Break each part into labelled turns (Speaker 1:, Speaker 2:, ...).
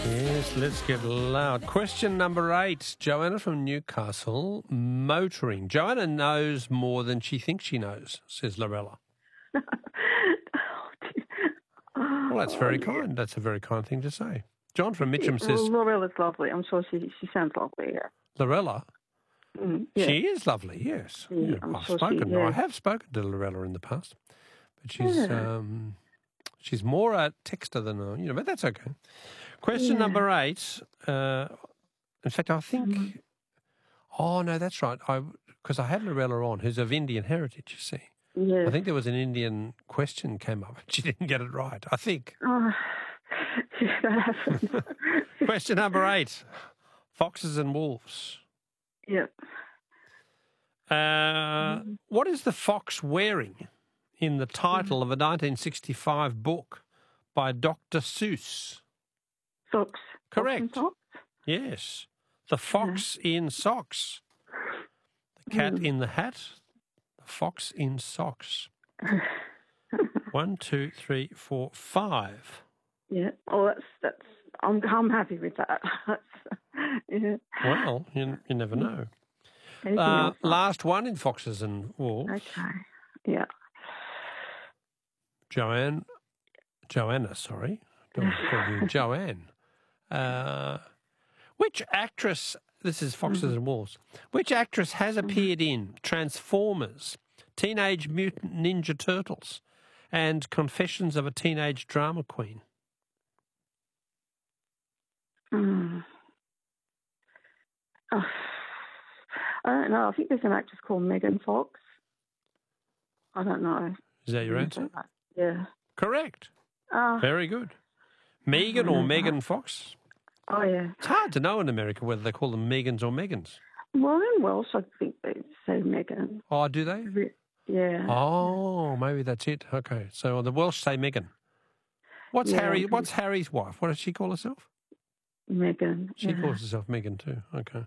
Speaker 1: Yes, let's get loud. Question number 8. Joanna from Newcastle, motoring. Joanna knows more than she thinks she knows, says Lorella. Well, that's very kind. That's a very kind thing to say. John from Mitcham says...
Speaker 2: Well, Lorella's lovely. I'm sure she sounds lovely, yeah.
Speaker 1: Lorella?
Speaker 2: Yeah.
Speaker 1: She is lovely, yes.
Speaker 2: Yeah,
Speaker 1: I have spoken to Lorella in the past, but she's more a texter than but that's okay. Question number 8. In fact, I think... Oh, no, that's right. Because I had Lorella on, who's of Indian heritage, you see.
Speaker 2: Yeah.
Speaker 1: I think there was an Indian question came up and she didn't get it right, I think.
Speaker 2: Oh, yeah, that happened.
Speaker 1: Question number 8. Foxes and wolves.
Speaker 2: Yep.
Speaker 1: What is the fox wearing in the title of a 1965 book by Dr. Seuss?
Speaker 2: Socks.
Speaker 1: Correct.
Speaker 2: Socks?
Speaker 1: Yes. The fox in socks. The cat in the hat. The fox in socks. 1, 2, 3, 4, 5.
Speaker 2: Yeah. Oh, that's. I'm happy with that. Yeah.
Speaker 1: Well, you never know. Last one in foxes and wolves.
Speaker 2: Okay. Yeah.
Speaker 1: Joanna, sorry. Don't call you Joanne. Which actress, this is Foxes and Wolves, which actress has appeared in Transformers, Teenage Mutant Ninja Turtles, and Confessions of a Teenage Drama Queen?
Speaker 2: Oh, I don't know. I think there's an actress called Megan Fox. I don't know.
Speaker 1: Is that your answer?
Speaker 2: Yeah.
Speaker 1: Correct. Very good. Megan or Megan Fox?
Speaker 2: Oh, yeah.
Speaker 1: It's hard to know in America whether they call them Megans or Megans.
Speaker 2: Well, in Welsh, I think they say Megan.
Speaker 1: Oh, do they?
Speaker 2: Yeah.
Speaker 1: Oh, maybe that's it. Okay. So the Welsh say Megan. What's Harry's wife? What does she call herself?
Speaker 2: Megan.
Speaker 1: She calls herself Megan too. Okay.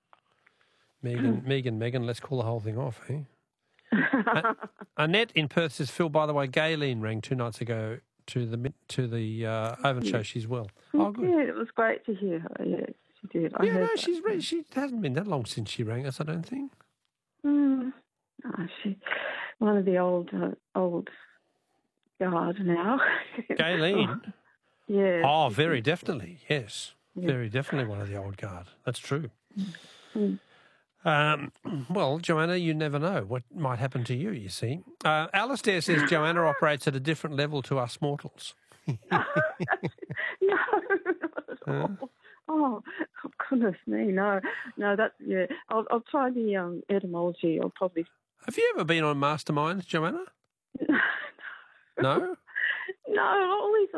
Speaker 1: Megan, let's call the whole thing off, eh? Annette in Perth says, Phil, by the way, Gayleen rang 2 nights ago to the Oven show. She's well. Oh, good.
Speaker 2: Yeah, it was great to hear her. Yes, she did.
Speaker 1: She hasn't been that long since she rang us, I don't think.
Speaker 2: No, she one of the old guard now.
Speaker 1: Gayleen?
Speaker 2: Yeah.
Speaker 1: Oh, very definitely, yes. Yeah. Very definitely one of the old guard. That's true. Well, Joanna, you never know what might happen to you, you see. Alistair says Joanna operates at a different level to us mortals.
Speaker 2: No, not at all. Oh, goodness me, no, that's, yeah. I'll try the etymology. I'll probably...
Speaker 1: Have you ever been on Masterminds, Joanna?
Speaker 2: No?
Speaker 1: No?
Speaker 2: No, always